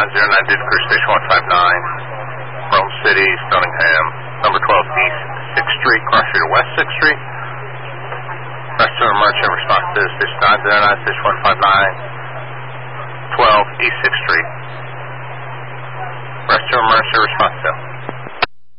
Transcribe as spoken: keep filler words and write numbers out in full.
zero nine, did Cruise Station one five nine, Rome City, Stonningham, number twelve East sixth Street, cross street to West sixth Street. Rescue emergency response to Station nine zero nine, Station one five nine, twelve East sixth Street. Rescue emergency response to.